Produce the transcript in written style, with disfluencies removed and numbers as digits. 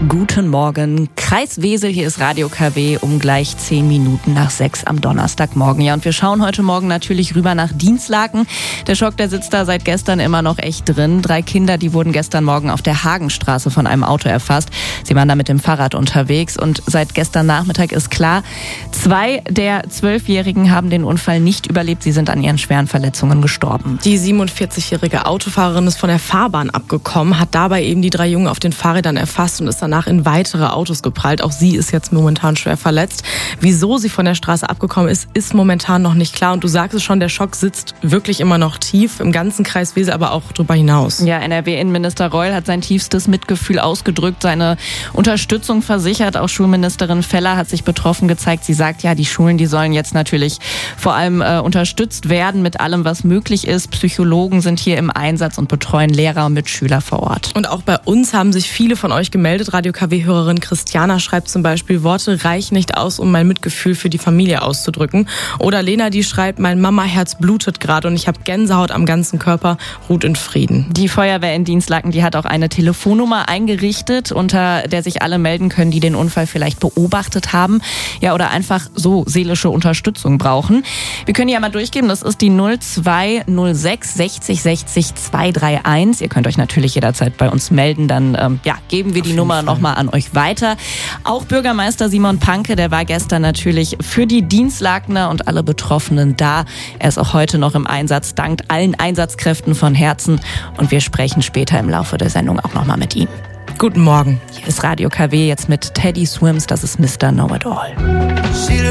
Guten Morgen, Kreis Wesel, hier ist Radio KW um gleich 10 Minuten nach 6 am Donnerstagmorgen. Ja, und wir schauen heute Morgen natürlich rüber nach Dinslaken. Der Schock, der sitzt da seit gestern immer noch echt drin. 3 Kinder, die wurden gestern Morgen auf der Hagenstraße von einem Auto erfasst. Sie waren da mit dem Fahrrad unterwegs und seit gestern Nachmittag ist klar, 2 der 12-Jährigen haben den Unfall nicht überlebt. Sie sind an ihren schweren Verletzungen gestorben. Die 47-jährige Autofahrerin ist von der Fahrbahn abgekommen, hat dabei eben die 3 Jungen auf den Fahrrädern erfasst und ist danach in weitere Autos geprallt. Auch sie ist jetzt momentan schwer verletzt. Wieso sie von der Straße abgekommen ist, ist momentan noch nicht klar. Und du sagst es schon, der Schock sitzt wirklich immer noch tief im ganzen Kreis Wesel, aber auch darüber hinaus. Ja, NRW-Innenminister Reul hat sein tiefstes Mitgefühl ausgedrückt, seine Unterstützung versichert. Auch Schulministerin Feller hat sich betroffen gezeigt. Sie sagt, ja, die Schulen, die sollen jetzt natürlich vor allem unterstützt werden mit allem, was möglich ist. Psychologen sind hier im Einsatz und betreuen Lehrer und Mitschüler vor Ort. Und auch bei uns haben sich viele von euch gemeldet. Radio KW-Hörerin Christiana schreibt zum Beispiel, Worte reichen nicht aus, um mein Mitgefühl für die Familie auszudrücken. Oder Lena, die schreibt, mein Mama-Herz blutet gerade und ich habe Gänsehaut am ganzen Körper, ruht in Frieden. Die Feuerwehr in Dinslaken, die hat auch eine Telefonnummer eingerichtet, unter der sich alle melden können, die den Unfall vielleicht beobachtet haben, ja, oder einfach so seelische Unterstützung brauchen. Wir können die ja mal durchgeben, das ist die 0206 60 60 231. Ihr könnt euch natürlich jederzeit bei uns melden, dann geben wir die Nummer nochmal an euch weiter. Auch Bürgermeister Simon Panke, der war gestern natürlich für die Dinslakener und alle Betroffenen da. Er ist auch heute noch im Einsatz, dankt allen Einsatzkräften von Herzen. Und wir sprechen später im Laufe der Sendung auch nochmal mit ihm. Guten Morgen. Hier ist Radio KW jetzt mit Teddy Swims, das ist Mr. Know-It-All.